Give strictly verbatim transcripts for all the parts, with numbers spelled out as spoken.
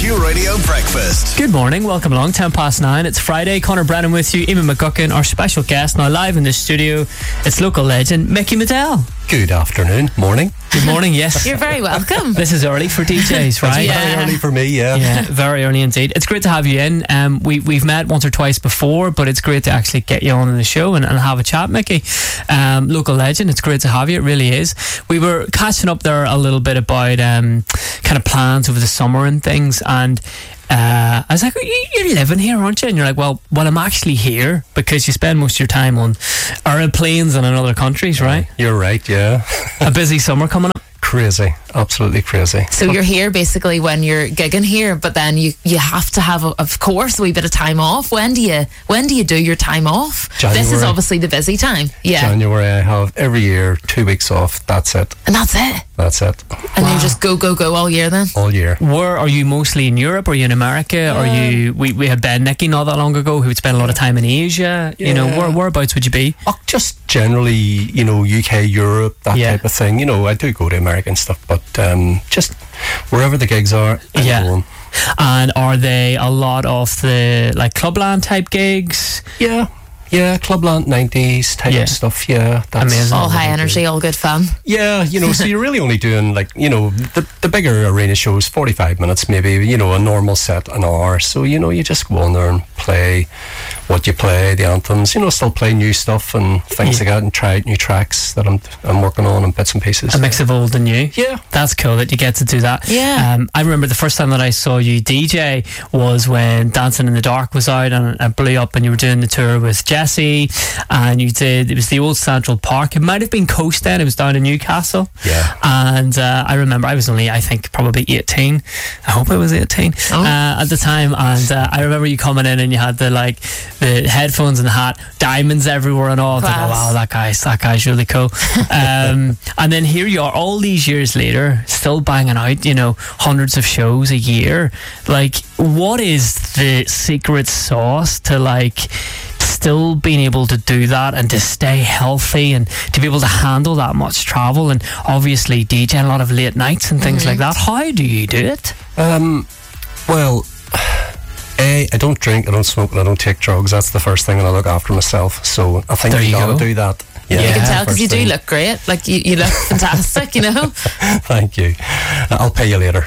Q Radio Breakfast. Good morning, welcome along, ten past nine. It's Friday, Conor Brennan with you, Eamon McGuckin, our special guest, now live in the studio. It's local legend, Mickey Medell. Good afternoon, morning. Good morning, yes. You're very welcome. This is early for D Js, right? Yeah. Very early for me, yeah. Yeah, very early indeed. It's great to have you in. Um, we, we've met once or twice before, but it's great to actually get you on in the show and, and have a chat, Mickey. Um, local legend, it's great to have you, it really is. We were catching up there a little bit about um, kind of plans over the summer and things, and Uh, I was like, you're living here, aren't you? And you're like, well, well, I'm actually here because you spend most of your time on aeroplanes and in other countries, right? You're right, yeah. A busy summer coming up. Crazy, absolutely crazy. So you're here basically when you're gigging here, but then you, you have to have, a, of course, a wee bit of time off. When do you when do you do your time off? January. This is obviously the busy time. Yeah. January, I have every year two weeks off. That's it. And that's it. That's it. And you just go, go, go all year then? All year. Where are you mostly in Europe? Are you in America? Yeah. Are you? We, we had Ben Nicky not that long ago who would spend a lot of time in Asia. Yeah. You know, where, whereabouts would you be? Oh, just generally, you know, U K, Europe, that Yeah. type of thing. You know, I do go to America and stuff, but um, just wherever the gigs are, I'm Yeah. going. And are they a lot of the like Clubland type gigs? Yeah. Yeah, Clubland nineties type Yeah. of stuff, yeah. That's Amazing. All high really energy, good. all good fun. Yeah, you know, so you're really only doing like, you know, the, the bigger arena shows, forty-five minutes maybe, you know, a normal set an hour. So, you know, you just go on there and play what you play, the anthems, you know, still play new stuff and things Yeah. like that and try out new tracks that I'm I'm working on and bits and pieces. A mix of old and new. Yeah. That's cool that you get to do that. Yeah. Um, I remember the first time that I saw you D J was when Dancing in the Dark was out and it blew up, and you were doing the tour with Jesse, and you did, it was the old Central Park. It might have been Coast then, it was down in Newcastle. Yeah. And uh, I remember I was only, I think, probably eighteen. I hope I was eighteen Oh. uh, at the time. And uh, I remember you coming in and you had the like the headphones and the hat, diamonds everywhere and all. I was like, oh, Class. wow, that guy's that guy's really cool. um, and then here you are, all these years later, still banging out, you know, hundreds of shows a year. Like, what is the secret sauce to like still being able to do that and to stay healthy and to be able to handle that much travel and obviously DJing a lot of late nights and things like that? How do you do it? Um, well, A, I don't drink, I don't smoke, and I don't take drugs. That's the first thing, and I look after myself. So I think There you you gotta go. do that. Yeah. You can tell because first you do thing. look great. Like, you, you look fantastic, you know? Thank you. I'll pay you later.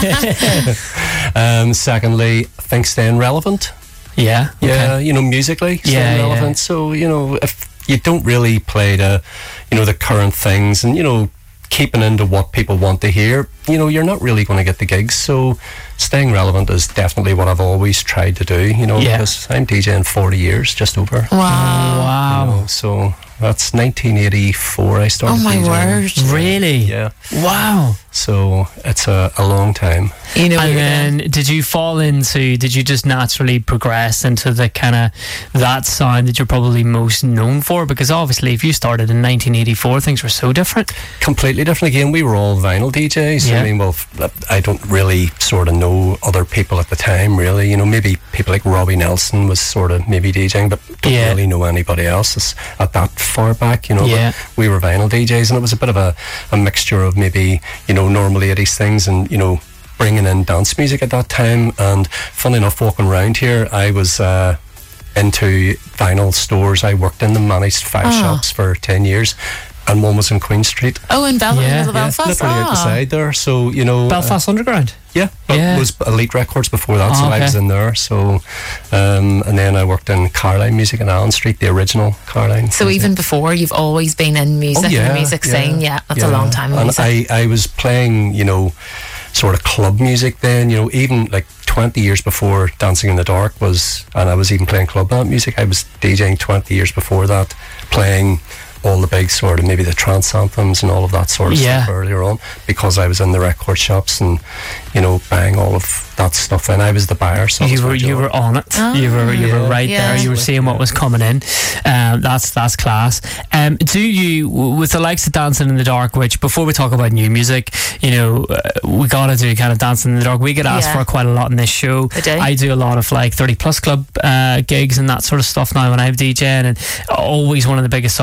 um, secondly, I think staying relevant. Yeah. Yeah, Okay. you know, musically staying Yeah, yeah. relevant. So, you know, if you don't really play the, you know, the current things and, you know, keeping into what people want to hear, you know, you're not really going to get the gigs. So staying relevant is definitely what I've always tried to do, you know, Yeah. because I'm DJing forty years, just over. Wow. Wow. You know, so that's nineteen eighty-four I started Oh, my DJing. word. Really? Yeah. Wow. So it's a, a long time. You know, And you're then did you fall into, did you just naturally progress into the kind of that sound that you're probably most known for? Because obviously if you started in nineteen eighty-four, things were so different. Completely different. Again, we were all vinyl D Js. Yeah. I mean, well, f- I don't really sort of know other people at the time, really. You know, maybe people like Robbie Nelson was sort of maybe DJing, but don't Yeah. really know anybody else as- at that far back, you know. Yeah. But we were vinyl D Js, and it was a bit of a, a mixture of maybe, you know, normal eighties things and, you know, bringing in dance music at that time. And funny enough, walking around here, I was uh, into vinyl stores. I worked in them, managed five Ah. shops for ten years. And one was in Queen Street. Oh, in Bel- Yeah, in the yeah, Belfast? Literally out the Ah. side there. So, you know. Belfast Underground. Uh, yeah. But Yeah. it was Elite Records before that, Oh, so I okay. was in there. So, um, and then I worked in Carline Music in Allen Street, the original Carline. So even before, you've always been in music, Oh, yeah, in the music yeah, scene. Yeah, that's yeah. a long time in And music. I, I was playing, you know, sort of club music then, you know, even like twenty years before Dancing in the Dark was, and I was even playing club band music. I was DJing twenty years before that, playing all the big sort of maybe the trance anthems and all of that sort of Yeah. stuff earlier on, because I was in the record shops and, you know, buying all of that stuff, and I was the buyer. So You were you were on it. Ah, you were you were yeah. right Yeah. there. You were seeing what was coming in. Um, that's that's class. Um, do you, with the likes of Dancing in the Dark, which before we talk about new music, you know, uh, we gotta do kind of Dancing in the Dark. We get asked Yeah. for quite a lot in this show. I do. I do a lot of like thirty plus club uh, gigs and that sort of stuff now when I'm DJing, and always one of the biggest songs is Dancing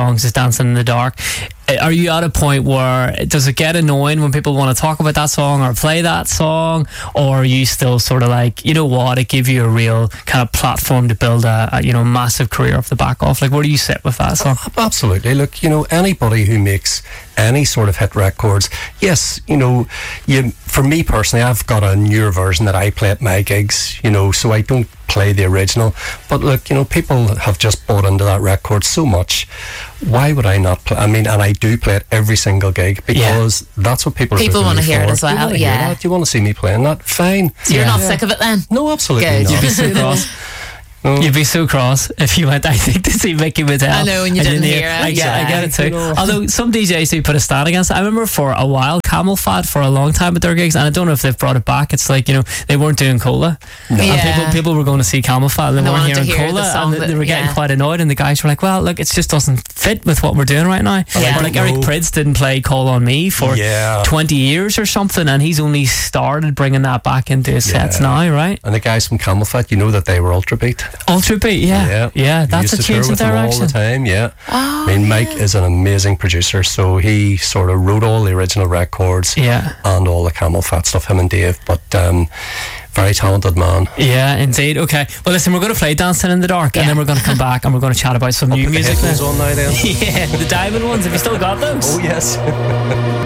Dancing in the Dark. Are you at a point where does it get annoying when people want to talk about that song or play that song, or are you still sort of like, you know what, it gave you a real kind of platform to build a, a you know massive career off the back of? Like, where do you sit with that song? Absolutely. Look, you know, anybody who makes any sort of hit records, yes, you know, you, for me personally, I've got a newer version that I play at my gigs, you know, so I don't play the original. But look, you know, people have just bought into that record so much. Why would I not play? I mean, and I do play it every single gig because yeah. that's what people are People want to hear for. it as well. You yeah. Do you want to see me playing that? Fine. So you're yeah. not yeah. sick of it then? No, absolutely Good. not. You'd be so cross. Oh. You'd be so cross if you went, I think, to see Mickey Whittle. I know, and you didn't hear it. I get, yeah. I get it too. Although some D Js do put a stand against it. I remember for a while, Camel Fat for a long time at their gigs, and I don't know if they've brought it back. It's like, you know, they weren't doing Cola. No. And Yeah. people, people were going to see Camel Fat and they, they weren't hearing hear Cola, the and they, they were getting yeah. quite annoyed, and the guys were like, well, look, it just doesn't fit with what we're doing right now. Yeah. Or like Eric Prydz didn't play Call on Me for yeah. twenty years or something, and he's only started bringing that back into his yeah. sets now, right? And the guys from Camel Fat, you know that they were Ultra Beat. Ultra Beat, yeah. Yeah, yeah that's a change in direction. All the time, yeah. Oh, I mean, Mike yeah. is an amazing producer, so he sort of wrote all the original records yeah. and all the Camel Fat stuff, him and Dave, but um, very talented man. Yeah, indeed. Okay, well listen, we're going to play Dancing in the Dark yeah. and then we're going to come back and we're going to chat about some I'll new put music the headphones on now then. yeah, the diamond ones, have you still got those? Oh yes.